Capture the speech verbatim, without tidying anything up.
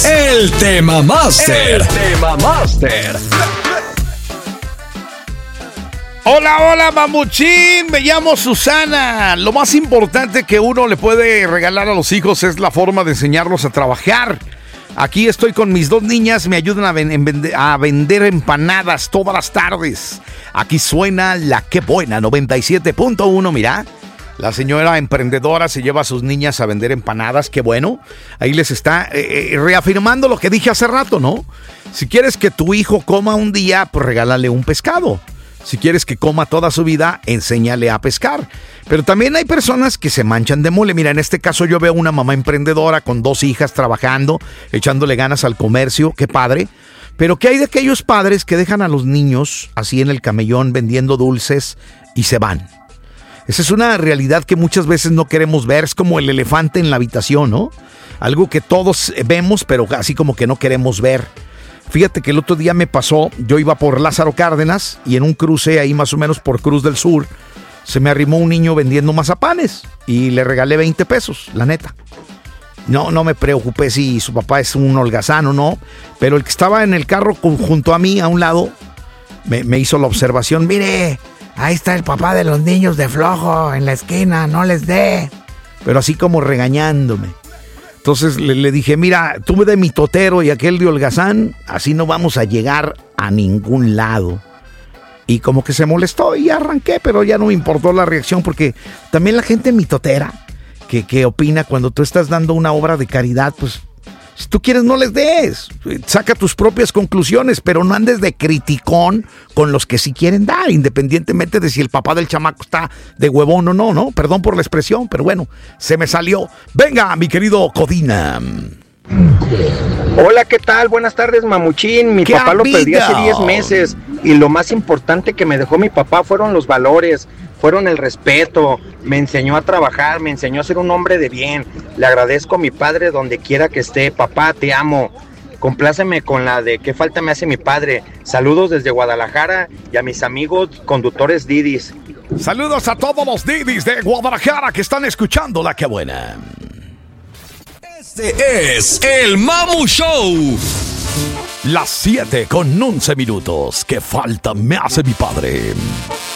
el Tema Master. El Tema Master. Hola, hola, mamuchín, me llamo Susana. Lo más importante que uno le puede regalar a los hijos es la forma de enseñarlos a trabajar. Aquí estoy con mis dos niñas, me ayudan a, ven- a vender empanadas todas las tardes. Aquí suena la Qué Buena noventa y siete punto uno, mira. La señora emprendedora se lleva a sus niñas a vender empanadas, qué bueno. Ahí les está eh, eh, reafirmando lo que dije hace rato, ¿no? Si quieres que tu hijo coma un día, pues regálale un pescado. Si quieres que coma toda su vida, enséñale a pescar. Pero también hay personas que se manchan de mole. Mira, en este caso yo veo una mamá emprendedora con dos hijas trabajando, echándole ganas al comercio, qué padre. Pero ¿qué hay de aquellos padres que dejan a los niños así en el camellón vendiendo dulces y se van? Esa es una realidad que muchas veces no queremos ver. Es como el elefante en la habitación, ¿no? Algo que todos vemos, pero así como que no queremos ver. Fíjate que el otro día me pasó, yo iba por Lázaro Cárdenas y en un cruce ahí más o menos por Cruz del Sur, se me arrimó un niño vendiendo mazapanes y le regalé veinte pesos, la neta. No, no me preocupé si su papá es un holgazán o no, pero el que estaba en el carro junto a mí, a un lado, me, me hizo la observación, mire, ahí está el papá de los niños de flojo en la esquina, no les dé. Pero así como regañándome. Entonces le, le dije, mira, tú de mi totero y aquel de holgazán, así no vamos a llegar a ningún lado. Y como que se molestó y arranqué, pero ya no me importó la reacción porque también la gente mitotera que, que opina cuando tú estás dando una obra de caridad, pues si tú quieres no les des, saca tus propias conclusiones, pero no andes de criticón con los que sí quieren dar, independientemente de si el papá del chamaco está de huevón o no, ¿no? Perdón por la expresión, pero bueno, se me salió. Venga, mi querido Codina. Hola, ¿qué tal? Buenas tardes, mamuchín. Mi papá lo perdí hace diez meses y lo más importante que me dejó mi papá fueron los valores, fueron el respeto, me enseñó a trabajar, me enseñó a ser un hombre de bien. Le agradezco a mi padre donde quiera que esté. Papá, te amo. Compláceme con la de qué falta me hace mi padre. Saludos desde Guadalajara y a mis amigos conductores Didis. Saludos a todos los Didis de Guadalajara que están escuchando la Qué Buena. Este es el Mamu Show. Las siete con once minutos. ¿Qué falta me hace mi padre?